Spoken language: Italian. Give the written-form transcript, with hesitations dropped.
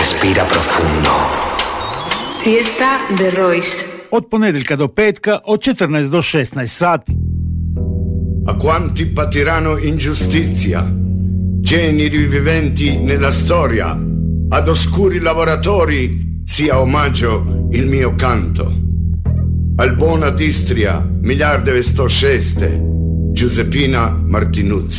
respira profundo. Siesta de Royce. Od ponedjeljka do petka od 14 do 16 sati. A quanti patiranno ingiustizia, generi viventi nella storia, ad oscuri lavoratori sia omaggio il mio canto. Al buona distria miliarde vesto sceste, Giuseppina Martinuzzi.